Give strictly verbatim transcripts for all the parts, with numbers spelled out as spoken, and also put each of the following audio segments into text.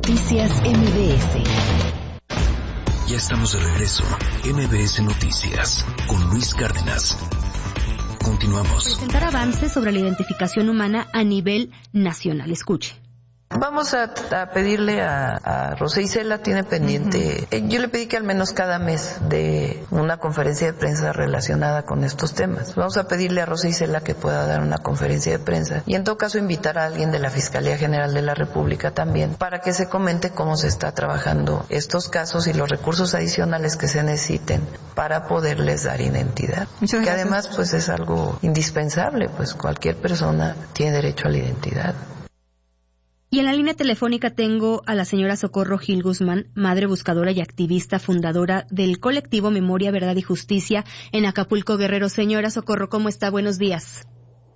Noticias M B S. Ya estamos de regreso. M B S Noticias con Luis Cárdenas. Continuamos. Presentar avances sobre la identificación humana a nivel nacional. Escuche. Vamos a, a pedirle a, a Rosa Isela, tiene pendiente, uh-huh. yo le pedí que al menos cada mes de una conferencia de prensa relacionada con estos temas. Vamos a pedirle a Rosa Isela que pueda dar una conferencia de prensa y en todo caso invitar a alguien de la Fiscalía General de la República también para que se comente cómo se está trabajando estos casos y los recursos adicionales que se necesiten para poderles dar identidad. Muchas que gracias. Además pues es algo indispensable, pues cualquier persona tiene derecho a la identidad. Y en la línea telefónica tengo a la señora Socorro Gil Guzmán, madre buscadora y activista fundadora del colectivo Memoria, Verdad y Justicia en Acapulco, Guerrero. Señora Socorro, ¿cómo está? Buenos días.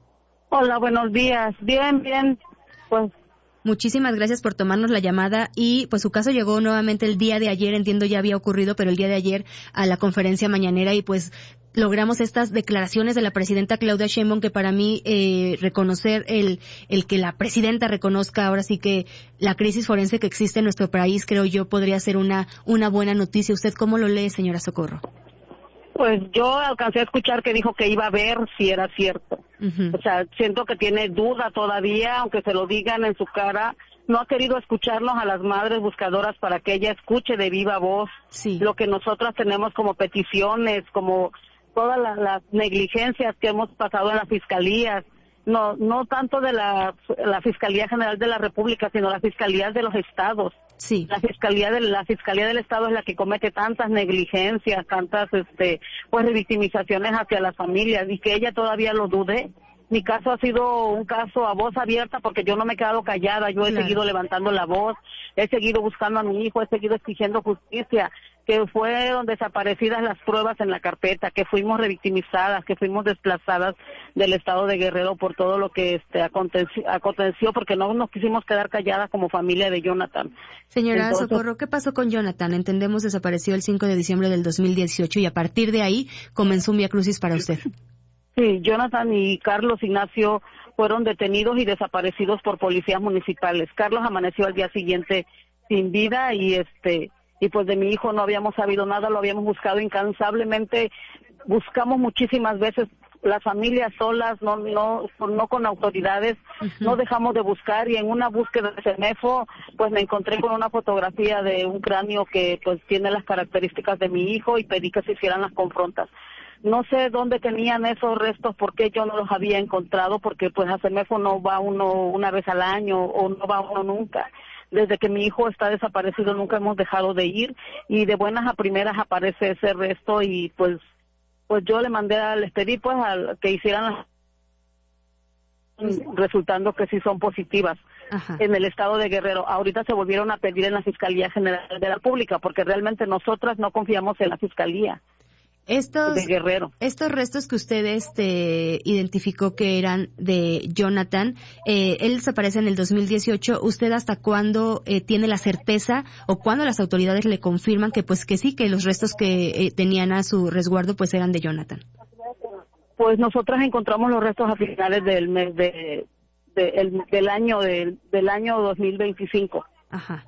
Hola, buenos días. Bien, bien. Pues muchísimas gracias por tomarnos la llamada y pues su caso llegó nuevamente el día de ayer, entiendo ya había ocurrido, pero el día de ayer a la conferencia mañanera y pues logramos estas declaraciones de la presidenta Claudia Sheinbaum que para mí eh, reconocer el el que la presidenta reconozca ahora sí que la crisis forense que existe en nuestro país, creo yo podría ser una una buena noticia. ¿Usted cómo lo lee, señora Socorro? Pues yo alcancé a escuchar que dijo que iba a ver si era cierto. Uh-huh. O sea, siento que tiene duda todavía, aunque se lo digan en su cara. No ha querido escucharnos a las madres buscadoras para que ella escuche de viva voz sí. lo que nosotras tenemos como peticiones, como todas las, las negligencias que hemos pasado en las fiscalías, no no tanto de la, la Fiscalía General de la República, sino las fiscalías de los estados. Sí. La fiscalía de la fiscalía del estado es la que comete tantas negligencias, tantas este pues revictimizaciones hacia las familias y que ella todavía lo dude. Mi caso ha sido un caso a voz abierta porque yo no me he quedado callada, yo he claro. seguido levantando la voz, he seguido buscando a mi hijo, he seguido exigiendo justicia, que fueron desaparecidas las pruebas en la carpeta, que fuimos revictimizadas, que fuimos desplazadas del estado de Guerrero por todo lo que este aconteció, aconteció porque no nos quisimos quedar calladas como familia de Jonathan. Señora Entonces, Socorro, ¿qué pasó con Jonathan? Entendemos desapareció el cinco de diciembre del dos mil dieciocho y a partir de ahí comenzó un viacrucis para usted. Sí, Jonathan y Carlos Ignacio fueron detenidos y desaparecidos por policías municipales. Carlos amaneció al día siguiente sin vida y este y pues de mi hijo no habíamos sabido nada, lo habíamos buscado incansablemente, buscamos muchísimas veces las familias solas, no no no con autoridades, uh-huh. no dejamos de buscar y en una búsqueda de CEMEFO pues me encontré con una fotografía de un cráneo que pues tiene las características de mi hijo y pedí que se hicieran las confrontas. No sé dónde tenían esos restos, por qué yo no los había encontrado, porque pues a CEMEFO no va uno una vez al año o no va uno nunca. Desde que mi hijo está desaparecido nunca hemos dejado de ir y de buenas a primeras aparece ese resto y pues pues yo le mandé, a, les pedí pues a que hicieran las resultando que sí son positivas. Ajá. En el estado de Guerrero. Ahorita se volvieron a pedir en la Fiscalía General de la República porque realmente nosotras no confiamos en la Fiscalía. Estos, de Guerrero. Estos restos que usted este, identificó que eran de Jonathan, eh, él desaparece en el dos mil dieciocho. ¿Usted hasta cuándo eh, tiene la certeza o cuándo las autoridades le confirman que pues que sí, que los restos que eh, tenían a su resguardo pues eran de Jonathan? Pues nosotras encontramos los restos a finales del mes de, de el, del año del, del año dos mil veinticinco. Ajá.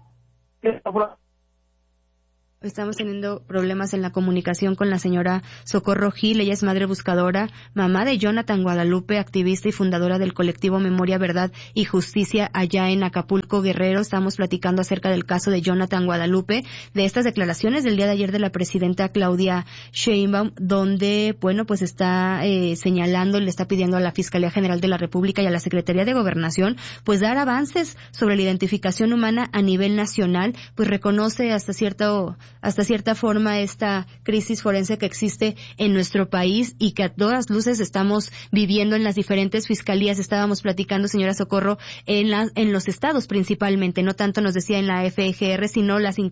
Estamos teniendo problemas en la comunicación con la señora Socorro Gil. Ella es madre buscadora, mamá de Jonathan Guadalupe, activista y fundadora del colectivo Memoria, Verdad y Justicia allá en Acapulco, Guerrero. Estamos platicando acerca del caso de Jonathan Guadalupe, de estas declaraciones del día de ayer de la presidenta Claudia Sheinbaum, donde, bueno, pues está eh, señalando, le está pidiendo a la Fiscalía General de la República y a la Secretaría de Gobernación, pues dar avances sobre la identificación humana a nivel nacional, pues reconoce hasta cierto hasta cierta forma esta crisis forense que existe en nuestro país y que a todas luces estamos viviendo en las diferentes fiscalías. Estábamos platicando, señora Socorro, en, la, en los estados principalmente, no tanto nos decía en la F G R, sino las